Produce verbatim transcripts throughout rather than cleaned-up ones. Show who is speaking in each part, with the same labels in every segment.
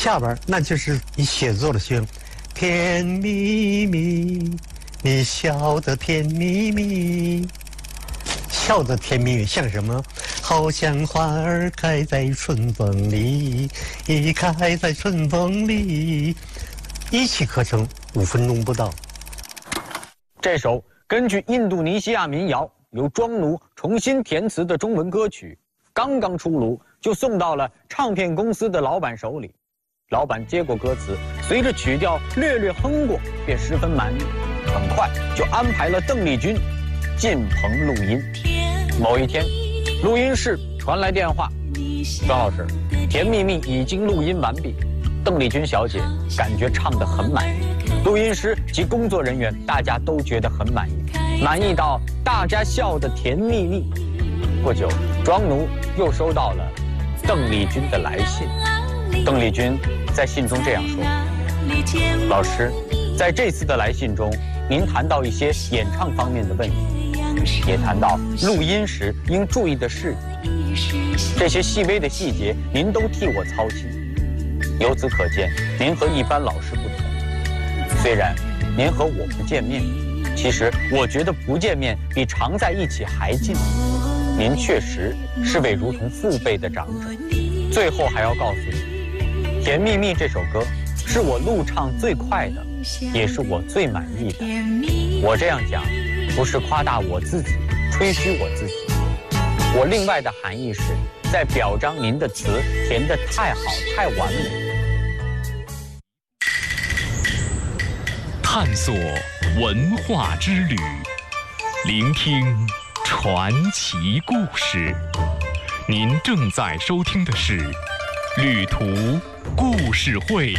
Speaker 1: 下边那就是你写作的学，甜蜜蜜，你笑得甜蜜蜜，笑得甜蜜蜜像什么？好像花儿开在春风里，开在春风里，一气呵成，五分钟不到。
Speaker 2: 这首根据印度尼西亚民谣由庄奴重新填词的中文歌曲，刚刚出炉就送到了唱片公司的老板手里。老板接过歌词，随着曲调略略哼过，便十分满意，很快就安排了邓丽君进棚录音。某一天，录音室传来电话，庄老师，《甜蜜蜜》已经录音完毕，邓丽君小姐感觉唱得很满意，录音师及工作人员大家都觉得很满意，满意到大家笑得甜蜜蜜。不久，庄奴又收到了邓丽君的来信，邓丽君在信中这样说：老师，在这次的来信中，您谈到一些演唱方面的问题，也谈到录音时应注意的事宜，这些细微的细节您都替我操心。由此可见，您和一般老师不同。虽然您和我不见面，其实我觉得不见面比常在一起还近。您确实是位如同父辈的长者。最后还要告诉你，《甜蜜蜜》这首歌是我录唱最快的，也是我最满意的。我这样讲，不是夸大我自己，吹嘘我自己。我另外的含义是在表彰您的词填得太好，太完美。
Speaker 3: 探索文化之旅，聆听传奇故事。您正在收听的是《旅途故事会》。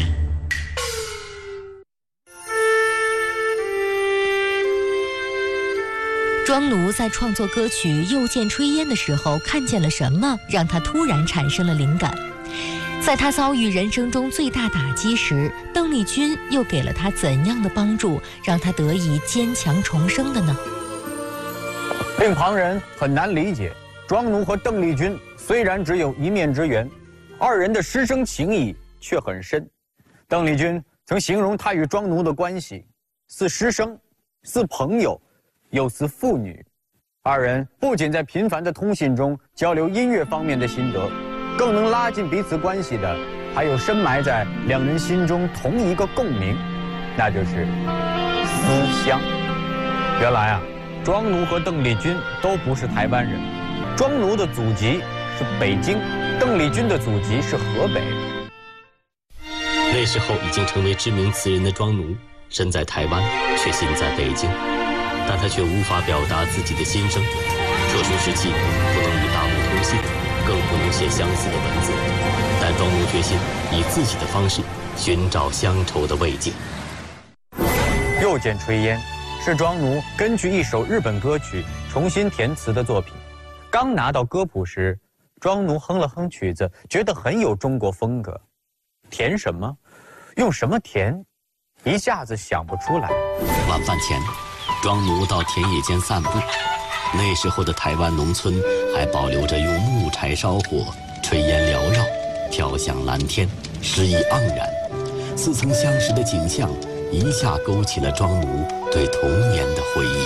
Speaker 4: 庄奴在创作歌曲《又见炊烟》的时候，看见了什么，让他突然产生了灵感？在他遭遇人生中最大打击时，邓丽君又给了他怎样的帮助，让他得以坚强重生的呢？
Speaker 2: 令旁人很难理解，庄奴和邓丽君虽然只有一面之缘，二人的师生情谊却很深。邓丽君曾形容她与庄奴的关系似师生，似朋友，又似父女。二人不仅在频繁的通信中交流音乐方面的心得，更能拉近彼此关系的，还有深埋在两人心中同一个共鸣，那就是思乡。原来啊，庄奴和邓丽君都不是台湾人，庄奴的祖籍是北京，邓丽君的祖籍是河北。
Speaker 5: 那时候已经成为知名词人的庄奴，身在台湾，却心在北京，但他却无法表达自己的心声。特殊时期，不能与大陆通信，更不能写相似的文字。但庄奴决心以自己的方式寻找乡愁的慰藉。
Speaker 2: 又见炊烟是庄奴根据一首日本歌曲重新填词的作品。刚拿到歌谱时，庄奴哼了哼曲子，觉得很有中国风格。填什么？用什么填？一下子想不出来。
Speaker 5: 晚饭前，庄奴到田野间散步。那时候的台湾农村还保留着用木柴烧火，炊烟缭绕，飘向蓝天，诗意盎然。似曾相识的景象一下勾起了庄奴对童年的回忆。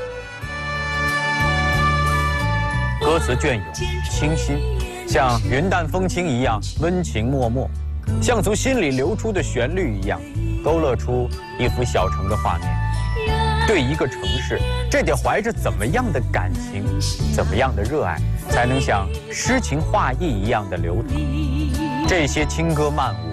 Speaker 2: 歌词隽永清新，像云淡风轻一样温情脉脉，像从心里流出的旋律一样，勾勒出一幅小城的画面。对一个城市，这得怀着怎么样的感情，怎么样的热爱，才能像诗情画意一样的流淌？这些轻歌曼舞，